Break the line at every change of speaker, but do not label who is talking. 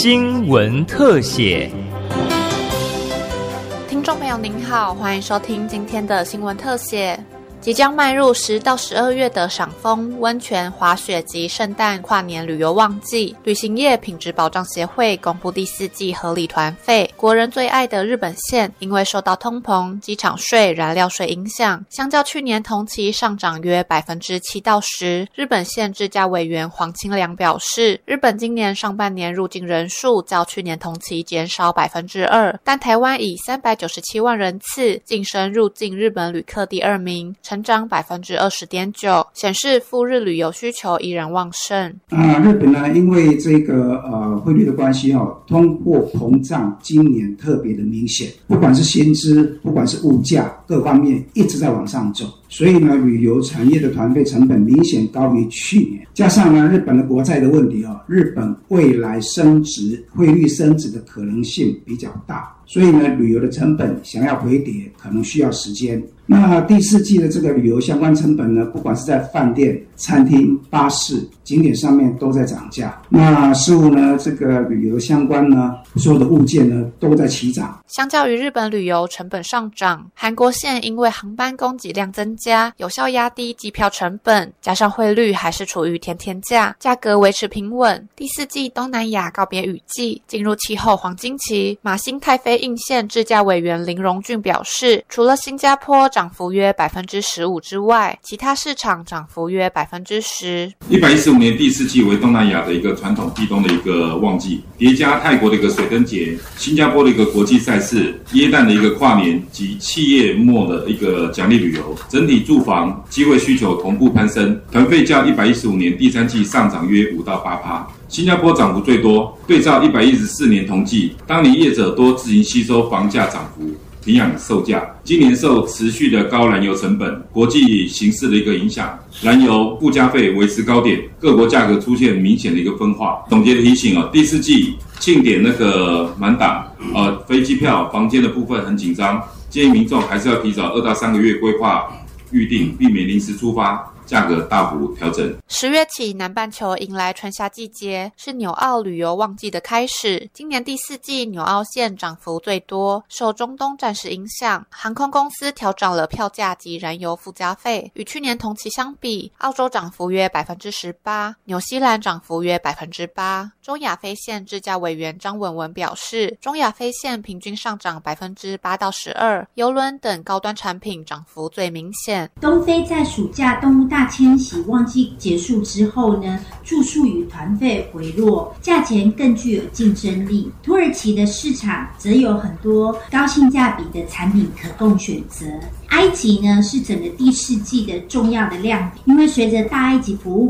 新闻特写。
听众朋友您好，欢迎收听今天的新闻特写。即将迈入10到12月的赏枫、温泉、滑雪及圣诞跨年旅游旺季，旅行业品质保障协会公布第4季合理团费。国人最爱的日本线，因为受到通膨、机场税、燃料税影响，相较去年同期上涨约7%到10%。日本线制价委员黄清良表示，日本今年上半年入境人数较去年同期减少2%，但台湾以397万人次晋升入境日本旅客第2名。成长20.9%，显示赴日旅游需求依然旺盛。
日本呢，因为这个汇率的关系通货膨胀今年特别的明显，不管是薪资，不管是物价，各方面一直在往上走。所以呢，旅游产业的团费成本明显高于去年，加上呢日本的国债的问题日本未来升值，汇率升值的可能性比较大，所以呢旅游的成本想要回跌可能需要时间。那第4季的这个旅游相关成本呢，不管是在饭店、餐厅、巴士、景点上面都在涨价。那似乎呢这个旅游相关呢所有的物件呢都在齐涨。
相较于日本旅游成本上涨，韩国线因为航班供给量增加，有效压低机票成本，加上汇率还是处于甜甜价，价格维持平稳。第4季东南亚告别雨季，进入气候黄金期。马新太妃印线制价委员林荣俊表示，除了新加坡涨幅约15%之外，其他市场涨幅约10%。
115年第4季为东南亚的一个传统避冬的一个旺季，叠加泰国的一个水灯节、新加坡的一个国际赛事、耶诞的一个跨年及企业末的一个奖励旅游，整体住房机会需求同步攀升，团费较115年第3季上涨约5到8%。新加坡涨幅最多，对照114年同季，当年业者多自行吸收房价涨幅，平养售价。今年受持续的高燃油成本、国际形势的一个影响，燃油附加费维持高点，各国价格出现明显的一个分化。总结的提醒第4季庆典那个满档，飞机票、房间的部分很紧张，建议民众还是要提早2到3个月规划预定，避免临时出发，价格大幅调整。
10月起，南半球迎来春夏季节，是纽澳旅游旺季的开始。今年第4季，纽澳线涨幅最多，受中东战事影响，航空公司调涨了票价及燃油附加费。与去年同期相比，澳洲涨幅约18%，纽西兰涨幅约8%。中亚飞线制价委员张文文表示，中亚飞线平均上涨8%到12%，邮轮等高端产品涨幅最明显。
东非在暑假动物大迁徙旺季结束之后呢，住宿与团费回落，价钱更具有竞争力。土耳其的市场则有很多高性价比的产品可供选择。埃及呢是整个第4季的重要的亮点，因为随着大埃及服务